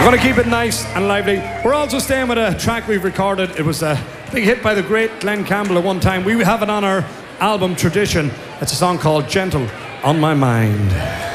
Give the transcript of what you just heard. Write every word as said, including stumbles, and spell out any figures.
Going to keep it nice and lively. We're also staying with a track we've recorded. It was a big hit by the great Glenn Campbell at one time. We have it on our album Tradition. It's a song called Gentle on My Mind.